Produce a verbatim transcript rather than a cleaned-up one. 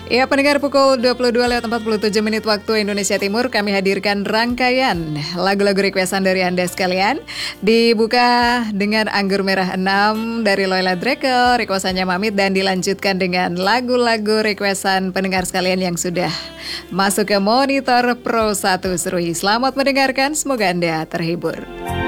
Ya, pendengar, pukul dua puluh dua lewat empat puluh tujuh menit waktu Indonesia Timur, kami hadirkan rangkaian lagu-lagu requestan dari Anda sekalian. Dibuka dengan Anggur Merah enam dari Loyla Drekel, requestannya Mamit, dan dilanjutkan dengan lagu-lagu requestan pendengar sekalian yang sudah masuk ke monitor Pro satu Seruhi. Selamat mendengarkan, semoga Anda terhibur.